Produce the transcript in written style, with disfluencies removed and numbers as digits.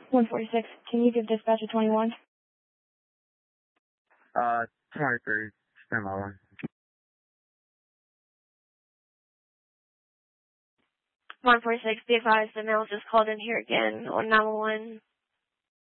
146, can you give dispatch a 21? 23, stand by one. 146, be advised, the male just called in here again on 911.